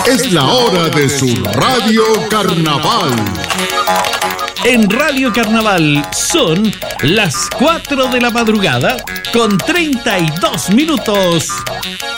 Es la hora de su Radio Carnaval. En Radio Carnaval son las 4 de la madrugada con 32 minutos.